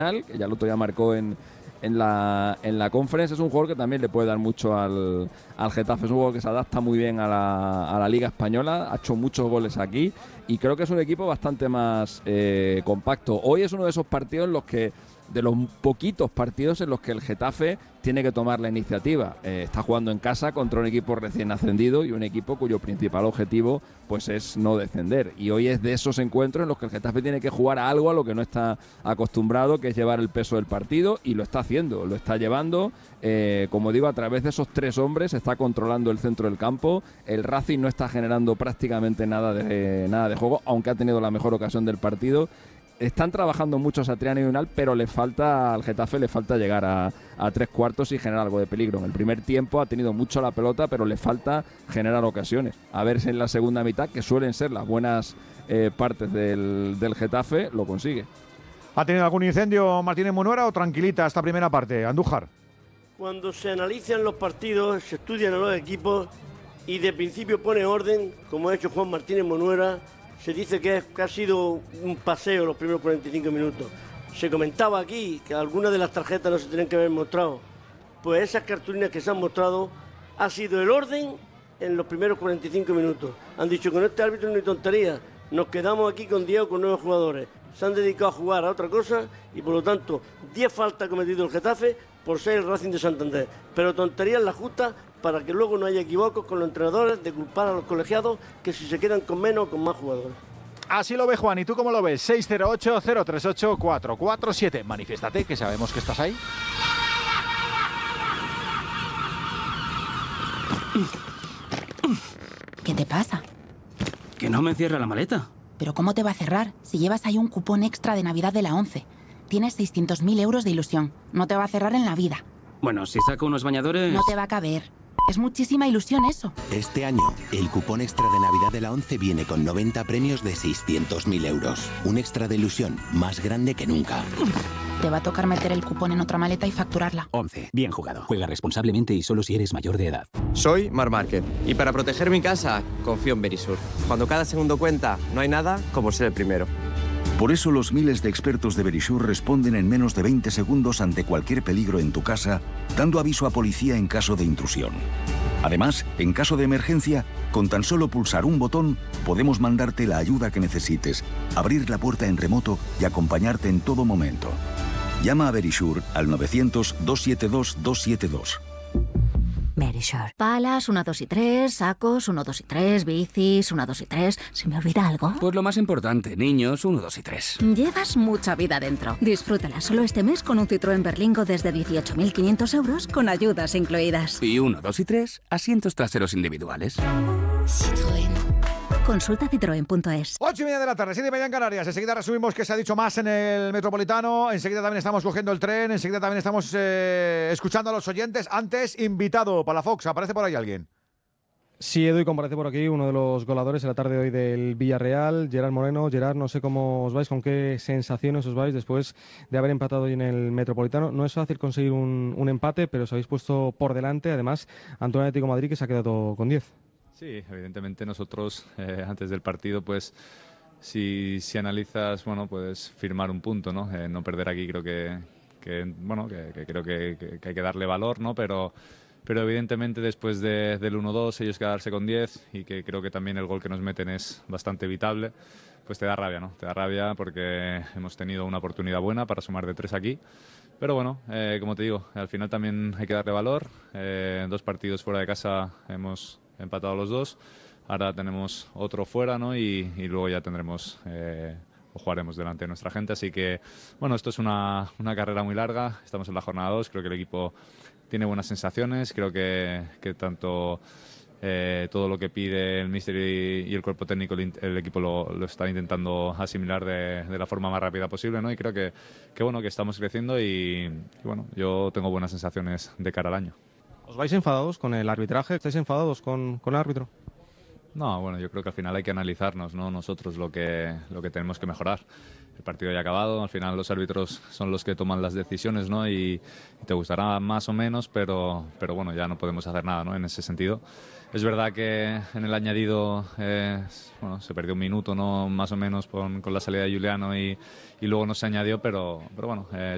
que ya el otro día marcó en la Conference. Es un jugador que también le puede dar mucho al Getafe. Es un jugador que se adapta muy bien a la Liga Española, ha hecho muchos goles aquí y creo que es un equipo bastante más compacto. Hoy es uno de esos partidos en los que, de los poquitos partidos en los que el Getafe tiene que tomar la iniciativa. Está jugando en casa contra un equipo recién ascendido y un equipo cuyo principal objetivo pues es no descender. Y hoy es de esos encuentros en los que el Getafe tiene que jugar a algo a lo que no está acostumbrado, que es llevar el peso del partido, y lo está haciendo, lo está llevando. Como digo, a través de esos tres hombres está controlando el centro del campo. El Racing no está generando prácticamente nada de juego, aunque ha tenido la mejor ocasión del partido. Están trabajando mucho Satriani y Unal, pero al Getafe le falta llegar a tres cuartos y generar algo de peligro. En el primer tiempo ha tenido mucho la pelota, pero le falta generar ocasiones. A ver si en la segunda mitad, que suelen ser las buenas partes del Getafe, lo consigue. ¿Ha tenido algún incendio Martínez Munuera o tranquilita esta primera parte, Andújar? Cuando se analizan los partidos, se estudian a los equipos y de principio pone orden, como ha hecho Juan Martínez Munuera. Se dice que ha sido un paseo los primeros 45 minutos. Se comentaba aquí que algunas de las tarjetas no se tenían que haber mostrado. Pues esas cartulinas que se han mostrado ha sido el orden en los primeros 45 minutos. Han dicho que con este árbitro no hay tontería. Nos quedamos aquí con 10 o con 9 jugadores. Se han dedicado a jugar a otra cosa y por lo tanto 10 faltas cometido el Getafe por ser el Racing de Santander. Pero tonterías las justas para que luego no haya equívocos con los entrenadores de culpar a los colegiados que si se quedan con menos o con más jugadores. Así lo ve Juan, ¿y tú cómo lo ves? 608-038-447. Manifiéstate, que sabemos que estás ahí. ¿Qué te pasa? Que no me cierra la maleta. ¿Pero cómo te va a cerrar si llevas ahí un cupón extra de Navidad de la 11? Tienes 600.000 euros de ilusión. No te va a cerrar en la vida. Bueno, si saco unos bañadores... No te va a caber. Es muchísima ilusión eso. Este año, el cupón extra de Navidad de la 11 viene con 90 premios de 600.000 euros. Un extra de ilusión más grande que nunca. Te va a tocar meter el cupón en otra maleta y facturarla. 11. Bien jugado. Juega responsablemente y solo si eres mayor de edad. Soy Mar Márquez y para proteger mi casa confío en Verisur. Cuando cada segundo cuenta, no hay nada como ser el primero. Por eso los miles de expertos de Verisur responden en menos de 20 segundos ante cualquier peligro en tu casa, dando aviso a policía en caso de intrusión. Además, en caso de emergencia, con tan solo pulsar un botón, podemos mandarte la ayuda que necesites, abrir la puerta en remoto y acompañarte en todo momento. Llama a Verisur al 900-272-272. Verisur. Palas, 1, 2 y 3, sacos, 1, 2 y 3, bicis, 1, 2 y 3. ¿Se me olvida algo? Pues lo más importante, niños, 1, 2 y 3. Llevas mucha vida dentro. Disfrútala solo este mes con un Citroën Berlingo desde 18.500 euros con ayudas incluidas. Y 1, 2 y 3, asientos traseros individuales. Citroën. Consulta citroen.es. 8:30 de la tarde, 7:30 en Canarias. Enseguida resumimos qué se ha dicho más en el Metropolitano. Enseguida también estamos cogiendo el tren. Enseguida también estamos escuchando a los oyentes. Antes, invitado para la Fox. ¿Aparece por ahí alguien? Sí, Edu, y comparece por aquí uno de los goleadores en la tarde de hoy del Villarreal, Gerard Moreno. Gerard, no sé cómo os vais, con qué sensaciones os vais después de haber empatado hoy en el Metropolitano. No es fácil conseguir un empate, pero os habéis puesto por delante, además, ante un Atlético de Madrid que se ha quedado con 10. Sí, evidentemente nosotros antes del partido, pues si analizas, bueno, puedes firmar un punto, ¿no? No perder aquí creo que creo que hay que darle valor, ¿no? Pero evidentemente después del 1-2 ellos quedarse con 10 y que creo que también el gol que nos meten es bastante evitable, pues te da rabia, ¿no? Te da rabia porque hemos tenido una oportunidad buena para sumar de 3 aquí. Pero bueno, como te digo, al final también hay que darle valor. 2 partidos fuera de casa hemos empatado los 2, ahora tenemos otro fuera, ¿no? Y luego ya tendremos o jugaremos delante de nuestra gente, así que bueno, esto es una carrera muy larga, estamos en la jornada 2, creo que el equipo tiene buenas sensaciones, creo que tanto todo lo que pide el míster y el cuerpo técnico, el equipo lo está intentando asimilar de la forma más rápida posible, ¿no? Y creo que bueno, que estamos creciendo y bueno, yo tengo buenas sensaciones de cara al año. ¿Os vais enfadados con el arbitraje? ¿Estáis enfadados con el árbitro? No, bueno, yo creo que al final hay que analizarnos, ¿no? Nosotros lo que tenemos que mejorar. El partido ya ha acabado, al final los árbitros son los que toman las decisiones, ¿no? Y te gustará más o menos, pero bueno, ya no podemos hacer nada, ¿no? En ese sentido. Es verdad que en el añadido se perdió un minuto, ¿no? Más o menos con la salida de Juliano y luego no se añadió, pero bueno,